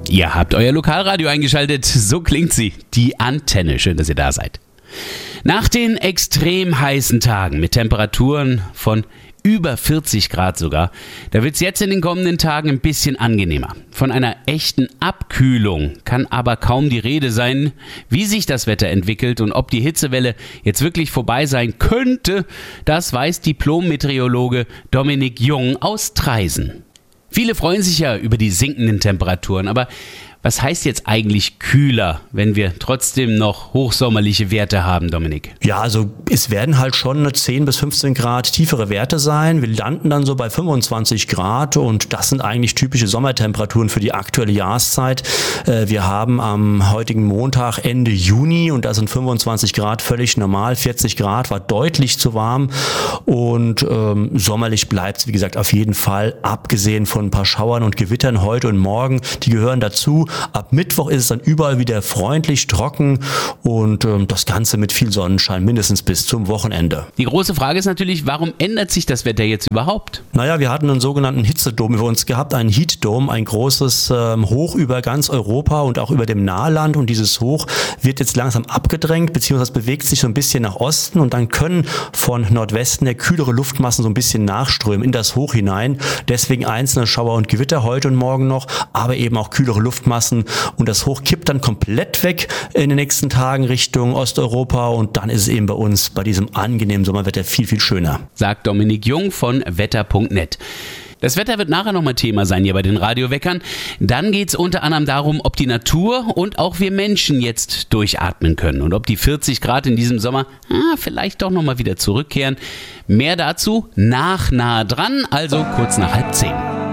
Ihr habt euer Lokalradio eingeschaltet. So klingt sie, die Antenne. Schön, dass ihr da seid. Nach den extrem heißen Tagen mit Temperaturen von über 40 Grad sogar, da wird es jetzt in den kommenden Tagen ein bisschen angenehmer. Von einer echten Abkühlung kann aber kaum die Rede sein. Wie sich das Wetter entwickelt und ob die Hitzewelle jetzt wirklich vorbei sein könnte, das weiß Diplom-Meteorologe Dominik Jung aus Traisen. Viele freuen sich ja über die sinkenden Temperaturen, aber was heißt jetzt eigentlich kühler, wenn wir trotzdem noch hochsommerliche Werte haben, Dominik? Ja, also es werden halt schon 10 bis 15 Grad tiefere Werte sein. Wir landen dann so bei 25 Grad und das sind eigentlich typische Sommertemperaturen für die aktuelle Jahreszeit. Wir haben am heutigen Montag Ende Juni und da sind 25 Grad völlig normal. 40 Grad war deutlich zu warm und sommerlich bleibt es, wie gesagt, auf jeden Fall, abgesehen von ein paar Schauern und Gewittern heute und morgen. Die gehören dazu. Ab Mittwoch ist es dann überall wieder freundlich, trocken und das Ganze mit viel Sonnenschein, mindestens bis zum Wochenende. Die große Frage ist natürlich, warum ändert sich das Wetter jetzt überhaupt? Naja, wir hatten einen sogenannten Hitzedom über uns gehabt, einen Heatdome, ein großes Hoch über ganz Europa und auch über dem Nahland, und dieses Hoch wird jetzt langsam abgedrängt, beziehungsweise bewegt sich so ein bisschen nach Osten und dann können von Nordwesten her kühlere Luftmassen so ein bisschen nachströmen in das Hoch hinein. Deswegen einzelne Schauer und Gewitter heute und morgen noch, aber eben auch kühlere Luftmassen. Und das Hoch kippt dann komplett weg in den nächsten Tagen Richtung Osteuropa und dann ist es eben bei uns bei diesem angenehmen Sommerwetter viel, viel schöner. Sagt Dominik Jung von wetter.net. Das Wetter wird nachher nochmal Thema sein hier bei den Radioweckern. Dann geht es unter anderem darum, ob die Natur und auch wir Menschen jetzt durchatmen können und ob die 40 Grad in diesem Sommer vielleicht doch nochmal wieder zurückkehren. Mehr dazu nach Nah dran, also kurz nach 9:30.